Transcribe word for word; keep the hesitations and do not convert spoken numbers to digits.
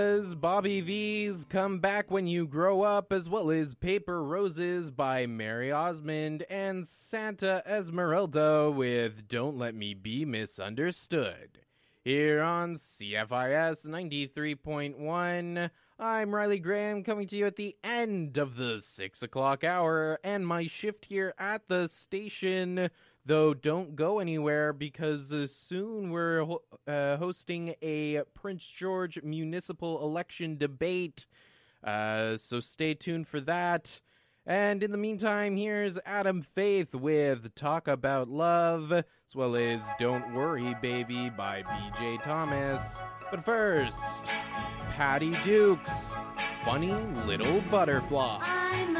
Bobby V's Come Back When You Grow Up, as well as Paper Roses by Mary Osmond, and Santa Esmeralda with Don't Let Me Be Misunderstood. Here on C F I S ninety-three point one, I'm Riley Graham, coming to you at the end of the six o'clock hour, and my shift here at the station, though don't go anywhere, because uh, soon we're ho- uh, hosting a Prince George municipal election debate, uh, so stay tuned for that. And in the meantime, here's Adam Faith with Talk About Love, as well as Don't Worry Baby by B J Thomas. But first, Patty Duke's Funny Little Butterfly.